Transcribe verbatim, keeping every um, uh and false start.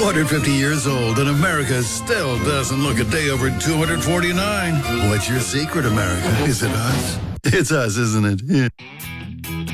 hundred fifty years old, and America still doesn't look a day over two hundred forty-nine. What's your secret, America? Is it us? It's us, isn't it? Yeah.